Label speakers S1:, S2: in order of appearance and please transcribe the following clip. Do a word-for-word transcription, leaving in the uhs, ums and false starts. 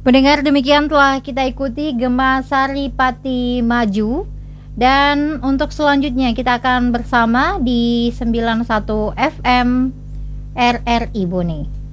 S1: Pendengar, demikian telah kita ikuti Gema Saripati Maju. Dan untuk selanjutnya kita akan bersama di sembilan puluh satu F M R R I Bone.